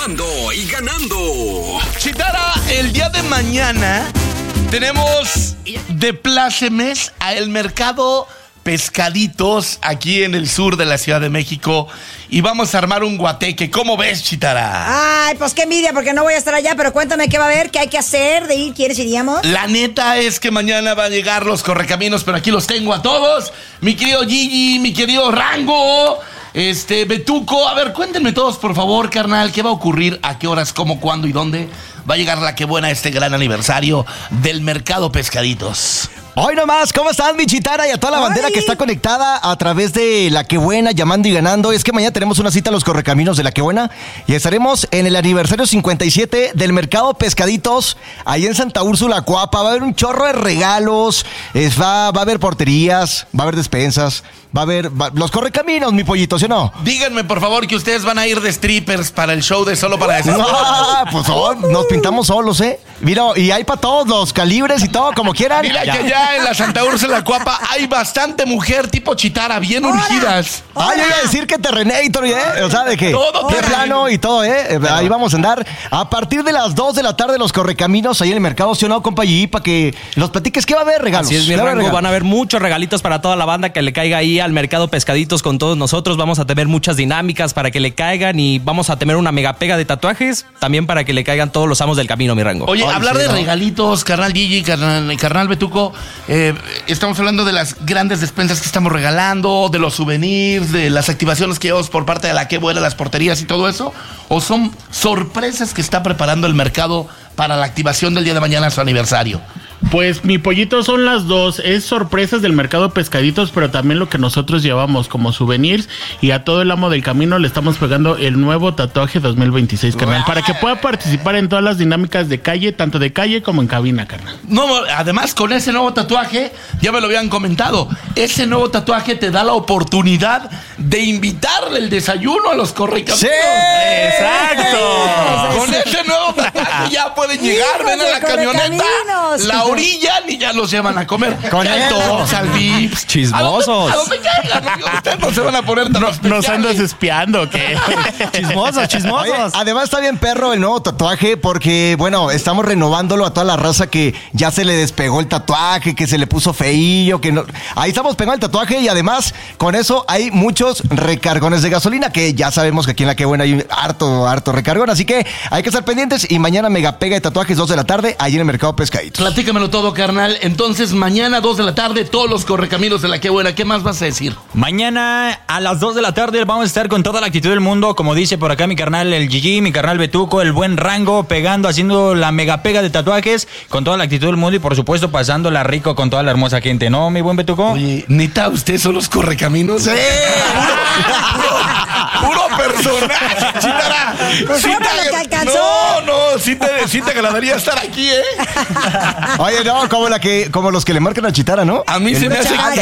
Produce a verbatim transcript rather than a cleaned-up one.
Armando y ganando. Chitara, el día de mañana tenemos de plácemes a el mercado Pescaditos aquí en el sur de la Ciudad de México y vamos a armar un guateque. ¿Cómo ves, Chitara? Ay, pues qué envidia porque no voy a estar allá, pero cuéntame qué va a haber, qué hay que hacer de ir, ¿quiénes iríamos? La neta es que mañana van a llegar los correcaminos, pero aquí los tengo a todos. Mi querido Gigi, mi querido Rango, este, Betuco. A ver, cuéntenme todos, por favor, carnal, ¿qué va a ocurrir? ¿A qué horas, cómo, cuándo y dónde va a llegar la que buena este gran aniversario del mercado Pescaditos? Hoy nomás, ¿cómo estás, mi Chitara? Y a toda la bandera ¡Ay! que está conectada a través de La Que Buena, llamando y ganando. Es que mañana tenemos una cita a los correcaminos de La Que Buena y estaremos en el aniversario cincuenta y siete del Mercado Pescaditos, ahí en Santa Úrsula, Coapa. Va a haber un chorro de regalos, es, va, va a haber porterías, va a haber despensas, va a haber va, los correcaminos, mi pollito, ¿sí o no? Díganme, por favor, que ustedes van a ir de strippers para el show de Solo para Decir. Ah, pues oh, nos pintamos solos, ¿eh? Mira, y hay para todos los calibres y todo, como quieran. Mira Ya. que ya en la Santa Úrsula Coapa hay bastante mujer tipo Chitara, bien urgidas. Ah, yo iba a decir que Terrenator, ¿eh? O sea, de que Todo de terreno. plano y todo, ¿eh? Ahí vamos a andar. A partir de las dos de la tarde, los correcaminos ahí en el mercado, ¿sí o no, compa Gigi? Para que los platiques, ¿qué va a haber? Regalos. Así es, mi ¿Qué va a haber Rango, regalos? van a haber muchos regalitos para toda la banda que le caiga ahí al mercado Pescaditos con todos nosotros. Vamos a tener muchas dinámicas para que le caigan y vamos a tener una mega pega de tatuajes también para que le caigan todos los amos del camino, mi Rango. Oye, Ay, hablar sí, de ¿no? regalitos, carnal Gigi, carnal, carnal Betuco, eh, estamos hablando de las grandes despensas que estamos regalando, de los souvenirs, de las activaciones que llevamos por parte de La Que Buena, las porterías y todo eso, o son sorpresas que está preparando el mercado para la activación del día de mañana, su aniversario. Pues mi pollito son las dos, es sorpresas del mercado Pescaditos, pero también lo que nosotros llevamos como souvenirs y a todo el amo del camino le estamos pegando el nuevo tatuaje dos mil veintiséis, carnal, para que pueda participar en todas las dinámicas de calle, tanto de calle como en cabina, carnal. No, además con ese nuevo tatuaje, ya me lo habían comentado, ese nuevo tatuaje te da la oportunidad de invitarle el desayuno a los correcaminos. ¡Sí! ¡Exacto! Con ese nuevo tatuaje ya pueden llegar, ven a la Hijos de camioneta, correcaminos. la orillan y ya los llevan a comer. Con Caldos, al Vips. Chismosos. ¿A dónde, a dónde caigan? ¿No? Ustedes no se van a poner tan ¿Nos especiales. andas espiando o qué? Chismosos, chismosos. Oye, además está bien perro el nuevo tatuaje porque, bueno, estamos renovándolo a toda la raza que ya se le despegó el tatuaje, que se le puso feillo, que no... Ahí estamos pegando el tatuaje y además con eso hay muchos recargones de gasolina, que ya sabemos que aquí en La Que Buena hay harto, harto recargón, así que hay que estar pendientes y mañana mega pega de tatuajes dos de la tarde ahí en el mercado Pescaditos. Platícamelo todo, carnal. Entonces, mañana, dos de la tarde, todos los correcaminos de La Que Buena. ¿Qué más vas a decir? Mañana a las dos de la tarde vamos a estar con toda la actitud del mundo, como dice por acá mi carnal el Gigi, mi carnal Betuco, el buen Rango, pegando, haciendo la mega pega de tatuajes con toda la actitud del mundo y por supuesto pasándola rico con toda la hermosa gente, ¿no, mi buen Betuco? Oye, ¿neta ustedes son los correcaminos? ¡Sí! ¡Puro, puro personaje, Chitara! Pues Sí fue para te- lo que alcanzó. No, no, sí te, sí te agradaría estar aquí, ¿eh? Oye, no, como la que, como los que le marcan a Chitara, ¿no? A mí se me hace Ay,